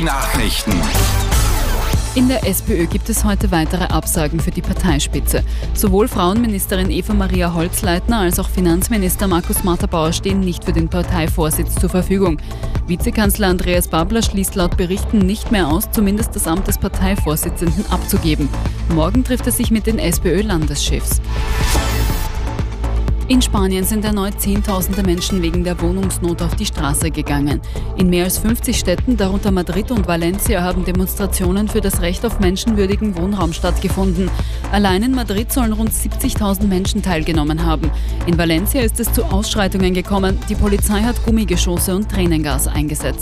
Nachrichten. In der SPÖ gibt es heute weitere Absagen für die Parteispitze. Sowohl Frauenministerin Eva-Maria Holzleitner als auch Finanzminister Markus Matterbauer stehen nicht für den Parteivorsitz zur Verfügung. Vizekanzler Andreas Babler schließt laut Berichten nicht mehr aus, zumindest das Amt des Parteivorsitzenden abzugeben. Morgen trifft er sich mit den SPÖ-Landeschefs. In Spanien sind erneut Zehntausende Menschen wegen der Wohnungsnot auf die Straße gegangen. In mehr als 50 Städten, darunter Madrid und Valencia, haben Demonstrationen für das Recht auf menschenwürdigen Wohnraum stattgefunden. Allein in Madrid sollen rund 70.000 Menschen teilgenommen haben. In Valencia ist es zu Ausschreitungen gekommen. Die Polizei hat Gummigeschosse und Tränengas eingesetzt.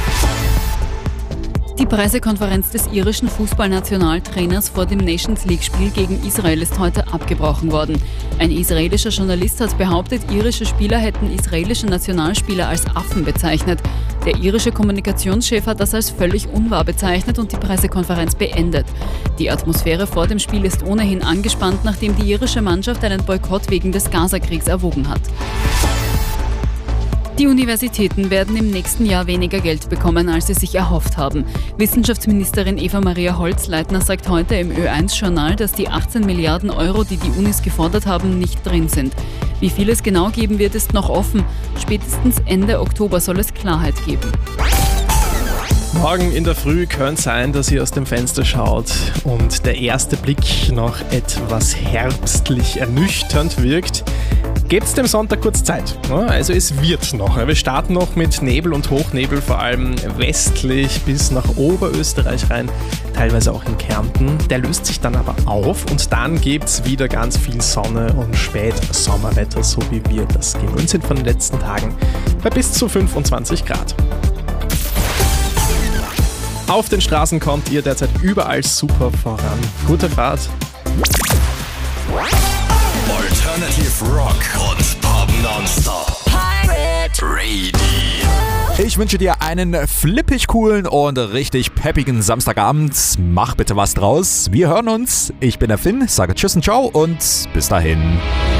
Die Pressekonferenz des irischen Fußballnationaltrainers vor dem Nations-League-Spiel gegen Israel ist heute abgebrochen worden. Ein israelischer Journalist hat behauptet, irische Spieler hätten israelische Nationalspieler als Affen bezeichnet. Der irische Kommunikationschef hat das als völlig unwahr bezeichnet und die Pressekonferenz beendet. Die Atmosphäre vor dem Spiel ist ohnehin angespannt, nachdem die irische Mannschaft einen Boykott wegen des Gazakriegs erwogen hat. Die Universitäten werden im nächsten Jahr weniger Geld bekommen, als sie sich erhofft haben. Wissenschaftsministerin Eva-Maria Holzleitner sagt heute im Ö1-Journal, dass die 18 Milliarden Euro, die die Unis gefordert haben, nicht drin sind. Wie viel es genau geben wird, ist noch offen. Spätestens Ende Oktober soll es Klarheit geben. Morgen in der Früh könnte es sein, dass ihr aus dem Fenster schaut und der erste Blick noch etwas herbstlich ernüchternd wirkt. Gebt dem Sonntag kurz Zeit. Also es wird noch. Wir starten noch mit Nebel und Hochnebel, vor allem westlich bis nach Oberösterreich rein, teilweise auch in Kärnten. Der löst sich dann aber auf und dann gibt es wieder ganz viel Sonne und Spätsommerwetter, so wie wir das gewöhnt sind von den letzten Tagen, bei bis zu 25 Grad. Auf den Straßen kommt ihr derzeit überall super voran. Gute Fahrt. Alternative Rock und Pop Nonstop. Pirate Radio. Ich wünsche dir einen flippig coolen und richtig peppigen Samstagabend. Mach bitte was draus. Wir hören uns. Ich bin der Finn, sage Tschüss und Ciao und bis dahin.